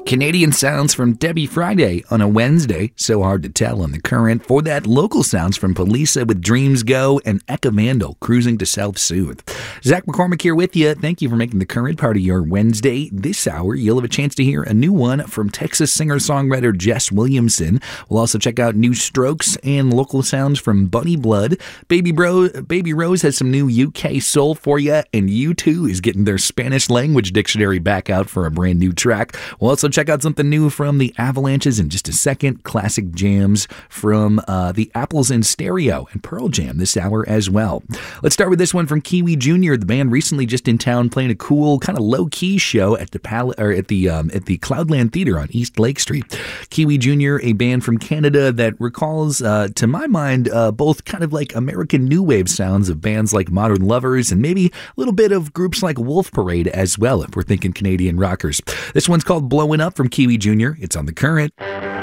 Canadian sounds from Debbie Friday on a Wednesday, so hard to tell on the current. For that, local sounds from Polisa with Dreams Go and Eka Vandal cruising to Self-Soothe. Zach McCormick here with you. Thank you for making the current part of your Wednesday. This hour, you'll have a chance to hear a new one from Texas singer-songwriter Jess Williamson. We'll also check out new Strokes and local sounds from Bunny Blood. Baby Rose has some new UK soul for you, and U2 is getting their Spanish language dictionary back out for a brand new track. We'll also check out something new from the Avalanches in just a second. Classic jams from the Apples in Stereo and Pearl Jam this hour as well. Let's start with this one from Kiwi Jr. The band recently just in town playing a cool, kind of low-key show at the Cloudland Theater on East Lake Street. Kiwi Jr., a band from Canada that recalls, to my mind, both kind of like American new wave sounds of bands like Modern Lovers and maybe a little bit of groups like Wolf Parade as well, if we're thinking Canadian rockers. This one's called Blowing Up from Kiwi Jr. It's on The Current.